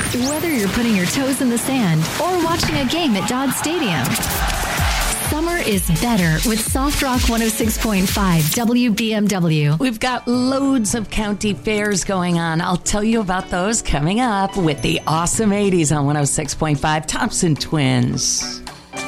Whether you're putting your toes in the sand or watching a game at Dodge Stadium, summer is better with Soft Rock 106.5 WBMW. We've got loads of county fairs going on. I'll tell you about those coming up with the awesome 80s on 106.5 Thompson Twins.